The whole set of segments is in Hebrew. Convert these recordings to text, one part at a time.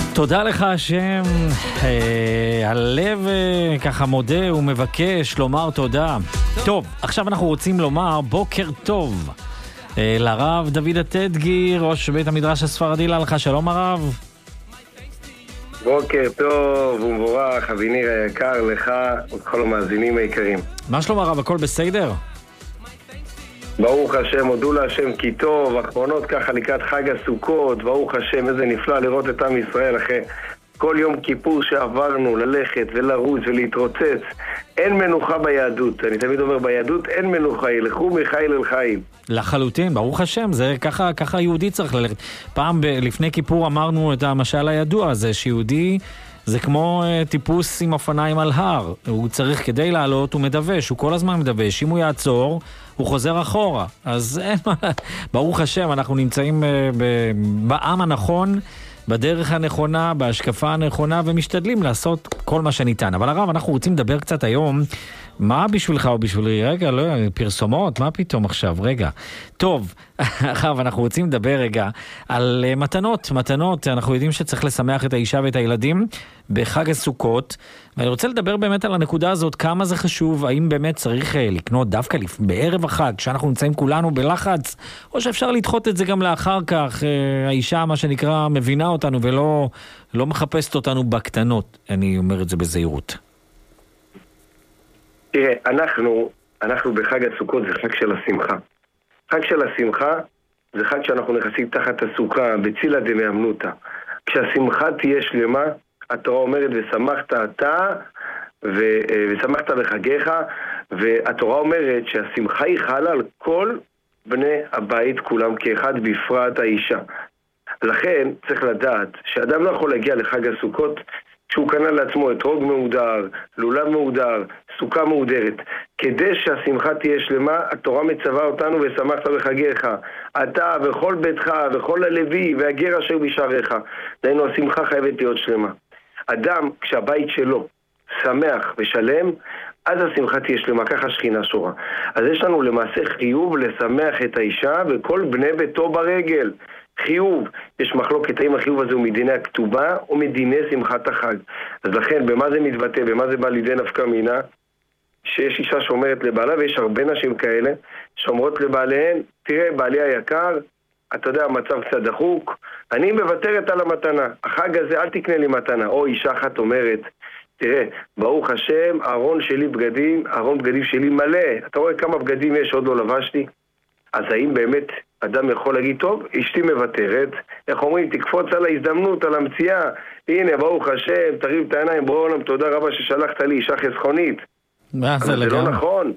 תודה לך השם, הלב ככה מודה ומבקש לומר תודה. טוב, עכשיו אנחנו רוצים לומר בוקר טוב לרב דוד הטדגי, ראש בית המדרש הספרדי להלכה. שלום הרב. בוקר טוב ומבורך, אביניר היקר, לך וכל המאזינים היקרים. מה שלום הרב, הכל בסדר? ברוך השם, הודו להשם כי טוב, אחרונות ככה לקראת חג הסוכות, ברוך השם, איזה נפלא לראות את עם ישראל אחרי כל יום כיפור שעברנו, ללכת ולרוץ ולהתרוצץ. אין מנוחה ביהדות, אני תמיד אומר ביהדות אין מנוחה, ילכו מחיל אל חיל. לחלוטין, ברוך השם, זה ככה יהודי צריך ללכת. פעם לפני כיפור אמרנו את המשל הידוע הזה, שיהודי זה כמו טיפוס עם אופניים על הר, הוא צריך כדי לעלות, הוא מדווש, הוא כל הזמן מדווש, אם הוא יעצור, הוא חוזר אחורה. אז אין מה, ברוך השם, אנחנו נמצאים בעם הנכון, בדרך הנכונה, בהשקפה הנכונה, ומשתדלים לעשות כל מה שניתן. אבל הרב, אנחנו רוצים לדבר קצת היום, מה בשבילך או בשבילי? רגע, לא, פרסומות, מה פתאום עכשיו? רגע. טוב, הרב, אנחנו רוצים לדבר רגע על מתנות. אנחנו יודעים שצריך לשמח את האישה ואת הילדים בחג הסוכות, ואני רוצה לדבר באמת על הנקודה הזאת, כמה זה חשוב, האם באמת צריך לקנות דווקא בערב החג, כשאנחנו נמצאים כולנו בלחץ, או שאפשר לדחות את זה גם לאחר כך, האישה, מה שנקרא, מבינה אותנו ולא מחפשת אותנו בקטנות, אני אומר את זה בזהירות. תראה, אנחנו בחג הסוכות זה חג של השמחה. חג של השמחה זה חג שאנחנו נכנסים תחת הסוכה, בצילה דמאמנותא. כשהשמחה תהיה שלמה, התורה אומרת ושמחת אתה ושמחת בחגיך, והתורה אומרת שהשמחה היא חלה על כל בני הבית כולם כאחד, בפרט האישה. לכן צריך לדעת שאדם לא יכול להגיע לחג הסוכות כשהוא קנה לעצמו אתרוג מהודר, לולב מהודר, סוכה מהודרת. כדי שהשמחה תהיה שלמה, התורה מצווה אותנו ושמחת בחגיך. אתה וכל ביתך וכל הלוי והגר אשר בשעריך. דהיינו, השמחה חייבת להיות שלמה. אדם, כשהבית שלו שמח ושלם, אז השמחה תהיה שלמה, ככה שכינה שורה. אז יש לנו למעשה חיוב לשמח את האישה וכל בני ביתו ברגל. חיוב, יש מחלוקת האם החיוב הזה הוא מדיני הכתובה או מדיני שמחת החג. אז לכן, במה זה מתבטא, במה זה בא לידי נפקא מינה? שיש אישה שאומרת לבעלה, ויש הרבה נשים כאלה שאומרות לבעליהן, תראה בעלי היקר, אתה יודע, המצב קצת דחוק, אני מוותרת על המתנה, החג הזה אל תקנה לי מתנה. או אישה אחת אומרת, תראה, ברוך השם, ארון בגדים שלי מלא, אתה רואה כמה בגדים יש עוד לא לבשתי? אז האם באמת אדם יכול להגיד, טוב, אשתי מוותרת, איך אומרים, תקפוץ על ההזדמנות, על המציאה, הנה, ברוך השם, תריב את העיניים, ברור עולם, תודה רבה ששלחת לי אישה חסכונית. זה לא נכון.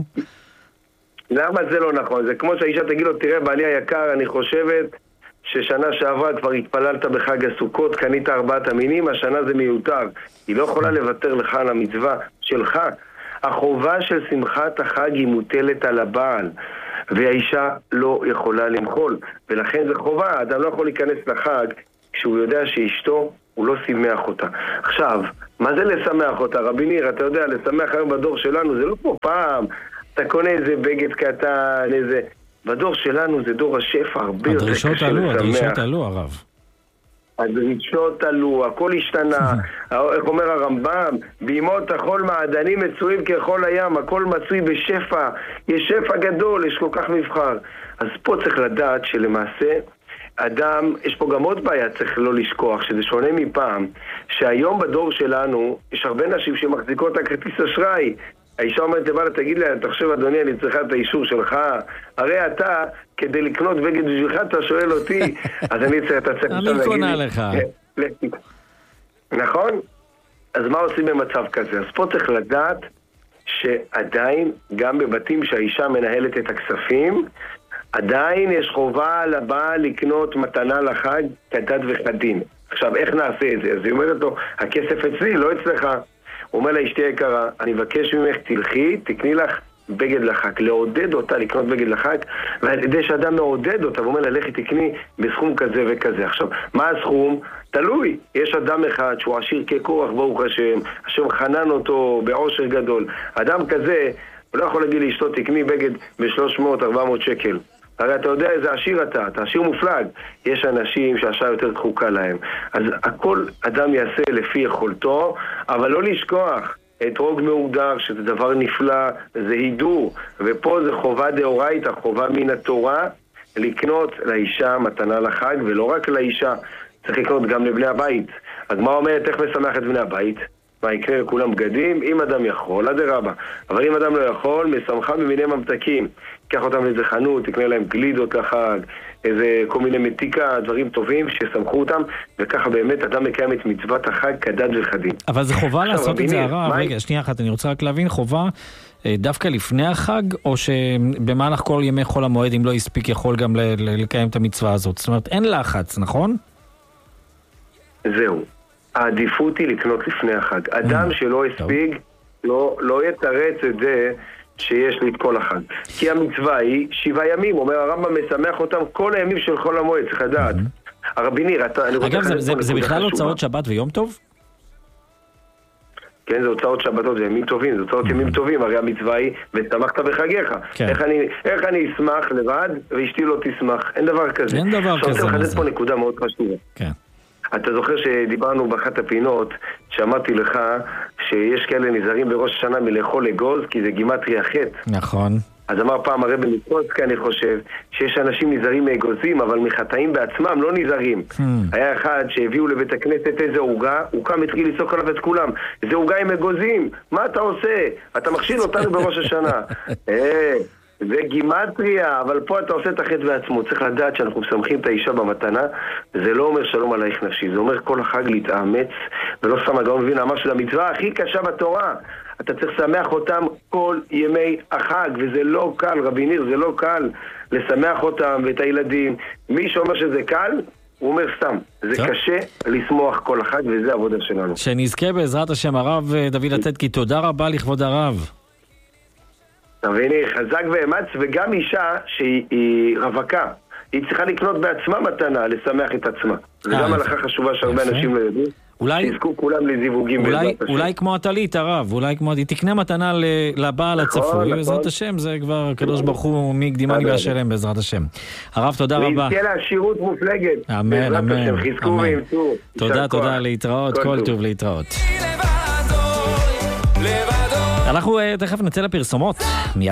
למה זה לא נכון? זה כמו שהאישה תגיד לו, תראה, בעלי היקר, אני חושבת ששנה שעברה כבר התפללת בחג הסוכות, קנית 4 המינים, השנה זה מיותר. היא לא יכולה לוותר לך על המצווה שלך. החובה של שמחת החג היא מוטלת על הבעל, והאישה לא יכולה למחול, ולכן זה חובה. האדם לא יכול להיכנס לחג כשהוא יודע שאשתו הוא לא שמח אותה. עכשיו, מה זה לשמח אותה? רבי ניר, אתה יודע, לשמח היום בדור שלנו זה לא כמו פעם, אתה קונה איזה בגד קטן, איזה... בדור שלנו זה דור השפע, הרבה יותר קשה לשמח. הדרישות עלו, הרב. הדרישות עלו, הכל השתנה. איך אומר הרמב"ם? בימות החול מעדנים מצויים כחול הים, הכל מצוי בשפע, יש שפע גדול, יש כל כך מבחר. אז פה צריך לדעת שלמעשה אדם, יש פה גם עוד בעיה, צריך לא לשכוח, שזה שונה מפעם, שהיום בדור שלנו יש הרבה נשים שמחזיקות את הכרטיס אשראי. האישה אומרת לבעלה, תגיד לה, תחשב אדוני, אני צריכה את האישור שלך, הרי אתה, כדי לקנות בגד בשבילך, אתה שואל אותי, אז אני צריך, אתה צריך... אני קונה לך. נכון? אז מה עושים במצב כזה? אז פה צריך לדעת שעדיין, גם בבתים שהאישה מנהלת את הכספים, עדיין יש חובה לבעל לקנות מתנה לחג כדת וכדין. עכשיו, איך נעשה את זה? אז היא אומרת לו, הכסף אצלי, לא אצלך. הוא אומר לה, אשתי יקרה, אני מבקש ממך, תלכי, תקני לך בגד לחג, לעודד אותה לקנות בגד לחג, ועל ידי שאדם מעודד אותה, ואומר לה, לכי תקני בסכום כזה וכזה. עכשיו, מה הסכום? תלוי. יש אדם אחד שהוא עשיר כקורח, ברוך השם, השם חנן אותו בעושר גדול. אדם כזה, הוא לא יכול להגיד לאשתו, תקני בגד ב-300-400 שקל. הרי אתה יודע איזה עשיר אתה עשיר מופלג. יש אנשים שהשעה יותר דחוקה להם. אז הכל אדם יעשה לפי יכולתו, אבל לא לשכוח. אתרוג מהודר, שזה דבר נפלא, זה הידור. ופה זה חובה דאורייתא, חובה מן התורה, לקנות לאישה מתנה לחג, ולא רק לאישה, צריך לקנות גם לבני הבית. הגמרא אומרת, איך משמח את בני הבית? מה, יקנה לכולם בגדים? אם אדם יכול, אדרבה. אבל אם אדם לא יכול, משמחה במיני ממתקים. קח אותם לאיזה חנות, תקנה להם גלידות לחג, איזה כל מיני מתיקה, דברים טובים ששמחו אותם, וככה באמת אדם מקיים את מצוות החג כדת וכדין. אבל זה חובה לעשות את זה הרב? רגע, שנייה אחת, אני רוצה רק להבין, חובה דווקא לפני החג, או שבמהלך כל ימי חול המועד, אם לא יספיק, יכול גם לקיים את המצווה הזאת? זאת אומרת, אין לחץ, נכון? זהו. העדיפות היא לקנות לפני החג. אדם שלא הספיק, לא יתרץ את זה שיש לי את כל החג. כי המצווה היא 7 ימים, אומר הרמב"ם משמח אותם כל הימים של חול המועד, צריך לדעת. הרבי ניר, אגב, זה בכלל הוצאות שבת ויום טוב? כן, זה הוצאות שבתות וימים טובים, זה הוצאות ימים טובים, הרי המצווה היא ושמחת בחגיך. איך אני אשמח לבד ואשתי לא תשמח? אין דבר כזה. אין דבר כזה. עכשיו אני לחדש פה נקודה מאוד חשובה. כן. אתה זוכר שדיברנו באחת הפינות, שאמרתי לך שיש כאלה נזהרים בראש השנה מלאכול אגוז, כי זה גימטריה חטא. נכון. אז אמר פעם הרב מקוצק, אני חושב, שיש אנשים נזהרים מאגוזים, אבל מחטאים בעצמם לא נזהרים. היה אחד שהביאו לבית הכנסת איזה עוגה, הוא קם התחיל לצעוק עליו את כולם. זה עוגה עם אגוזים, מה אתה עושה? אתה מכשיל אותנו בראש השנה. זה גימטריה, אבל פה אתה עושה את החטא בעצמו. צריך לדעת שאנחנו משמחים את האישה במתנה, זה לא אומר שלום עלייך נפשי, זה אומר כל החג להתאמץ, ולא סתם הגאון מבין, אמר של המצווה הכי קשה בתורה. אתה צריך לשמח אותם כל ימי החג, וזה לא קל, רבי ניר, זה לא קל לשמח אותם ואת הילדים. מי שאומר שזה קל, הוא אומר סתם. זה קשה לשמוח כל החג, וזה העבודה שלנו. שנזכה בעזרת השם. הרב דוד עתדקי, תודה רבה לכבוד הרב. והנה, חזק ואמץ, וגם אישה שהיא רווקה, היא צריכה לקנות בעצמה מתנה, לשמח את עצמה. זה גם הלכה חשובה שהרבה אנשים לא יודעים. תזכו כולם לזיווגים. אולי כמו הטלית, הרב, אולי כמו... היא תקנה מתנה לבעל הצפוי, בעזרת השם, זה כבר קדוש ברוך הוא מי קדימני והשלם, בעזרת השם. הרב, תודה רבה. ויזכה לה שירות מופלגת. אמן, אמן. חזקו וימצאו. תודה, להתראות, כל טוב להתראות. אנחנו תכף נצא לפרסומות.